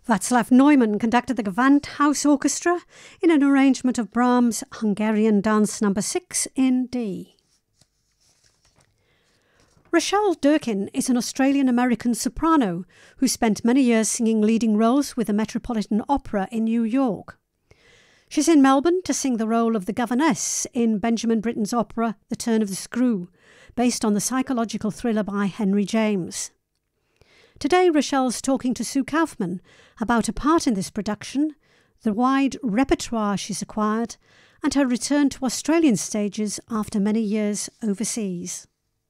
Václav Neumann conducted the Gewandhaus Orchestra in an arrangement of Brahms' Hungarian Dance No. 6 in D. Rochelle Durkin is an Australian-American soprano who spent many years singing leading roles with the Metropolitan Opera in New York. She's in Melbourne to sing the role of the governess in Benjamin Britten's opera The Turn of the Screw, based on the psychological thriller by Henry James. Today, Rochelle's talking to Sue Kaufman about a part in this production, the wide repertoire she's acquired, and her return to Australian stages after many years overseas.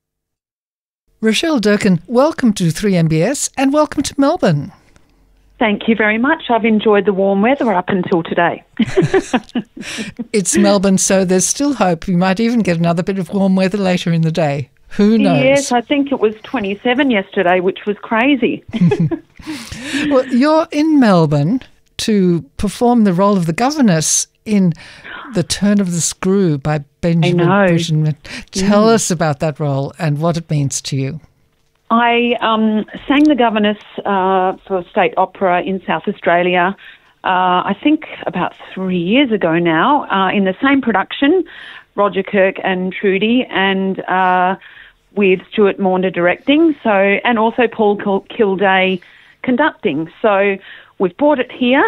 Rochelle Durkin, welcome to 3MBS and welcome to Melbourne. Thank you very much. I've enjoyed the warm weather up until today. It's Melbourne, so there's still hope. You might even get another bit of warm weather later in the day. Who knows? Yes, I think it was 27 yesterday, which was crazy. Well, you're in Melbourne to perform the role of the governess in The Turn of the Screw by Benjamin Britten. Tell us about that role and what it means to you. I sang the governess for State Opera in South Australia, I think about 3 years ago now, in the same production, Roger Kirk and Trudy, and with Stuart Maunder directing, and also Paul Kilday conducting. So we've brought it here,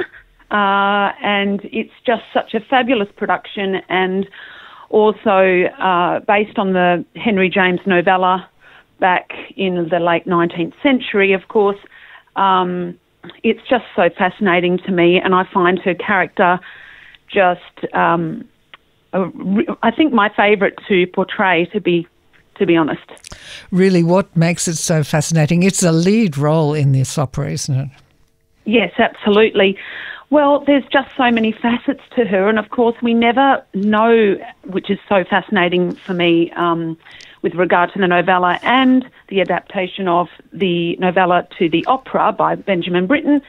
and it's just such a fabulous production, and also based on the Henry James novella back in the late 19th century, of course. It's just so fascinating to me, and I find her character just, I think, my favourite to portray, to be honest. Really, what makes it so fascinating? It's a lead role in this opera, isn't it? Yes, absolutely. Well, there's just so many facets to her, and of course we never know, which is so fascinating for me with regard to the novella and the adaptation of the novella to the opera by Benjamin Britten.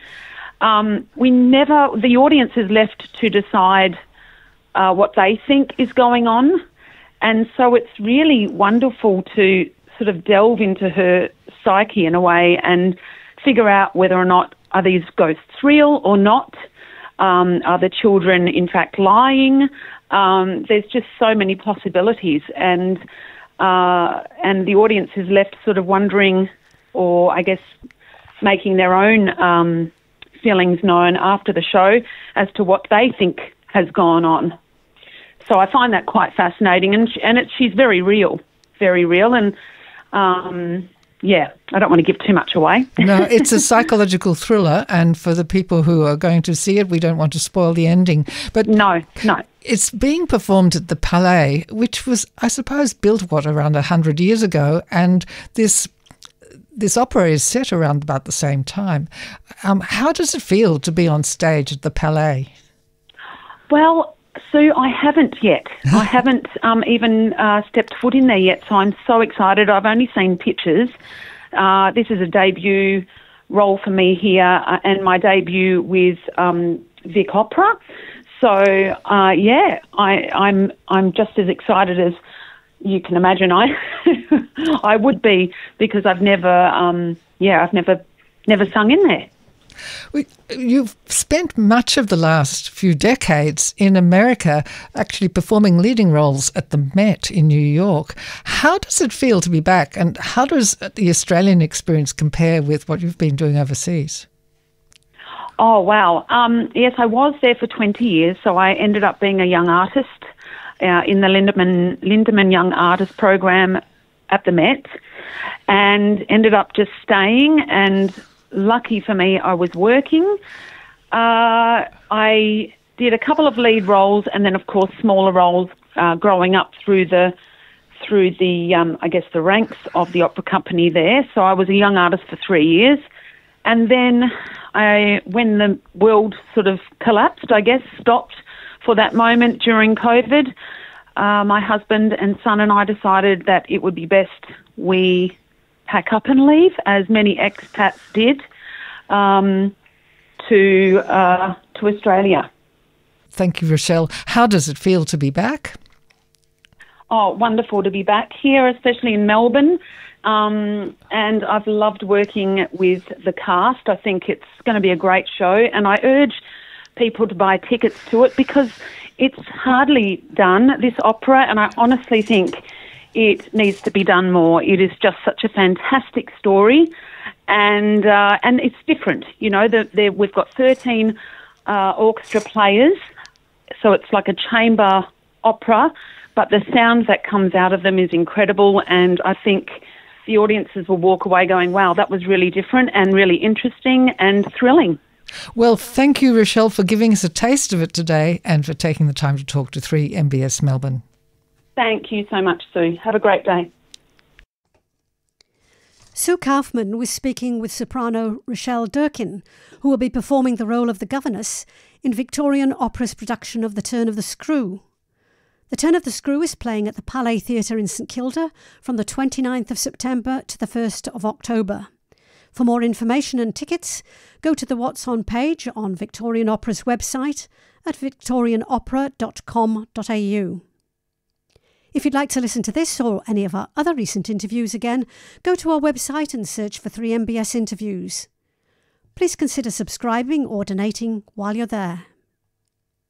The audience is left to decide what they think is going on, and so it's really wonderful to sort of delve into her psyche in a way and figure out whether or not are these ghosts real or not. Are the children, in fact, lying? There's just so many possibilities, and the audience is left sort of wondering, or I guess making their own feelings known after the show as to what they think has gone on. So I find that quite fascinating, and she's very real, and I don't want to give too much away. No, it's a psychological thriller, and for the people who are going to see it, we don't want to spoil the ending. But no. It's being performed at the Palais, which was, I suppose, built, around 100 years ago, and this opera is set around about the same time. How does it feel to be on stage at the Palais? Well, Sue, I haven't yet. I haven't even stepped foot in there yet, so I'm so excited. I've only seen pictures. This is a debut role for me here, and my debut with Vic Opera. So, I'm just as excited as you can imagine I would be, because I've never sung in there. You've spent much of the last few decades in America actually performing leading roles at the Met in New York. How does it feel to be back, and how does the Australian experience compare with what you've been doing overseas? Oh, wow. Yes, I was there for 20 years, so I ended up being a young artist in the Lindemann Young Artist Program at the Met, and ended up just staying, and lucky for me, I was working. I did a couple of lead roles, and then, of course, smaller roles growing up through the I guess the ranks of the opera company there. So I was a young artist for 3 years, and then when the world sort of collapsed, I guess, stopped for that moment during COVID, my husband and son and I decided that it would be best we pack up and leave, as many expats did, to Australia. Thank you, Rochelle. How does it feel to be back? Oh, wonderful to be back here, especially in Melbourne. and I've loved working with the cast. I think it's going to be a great show, and I urge people to buy tickets to it because it's hardly done, this opera, and I honestly think it needs to be done more. It is just such a fantastic story, and it's different. You know, we've got 13 orchestra players, so it's like a chamber opera, but the sound that comes out of them is incredible, and I think the audiences will walk away going, wow, that was really different and really interesting and thrilling. Well, thank you, Rochelle, for giving us a taste of it today and for taking the time to talk to 3MBS Melbourne. Thank you so much, Sue. Have a great day. Sue Kaufman was speaking with soprano Rochelle Durkin, who will be performing the role of the governess in Victorian Opera's production of The Turn of the Screw. The Turn of the Screw is playing at the Palais Theatre in St Kilda from the 29th of September to the 1st of October. For more information and tickets, go to the What's On page on Victorian Opera's website at victorianopera.com.au. If you'd like to listen to this or any of our other recent interviews again, go to our website and search for 3MBS Interviews. Please consider subscribing or donating while you're there.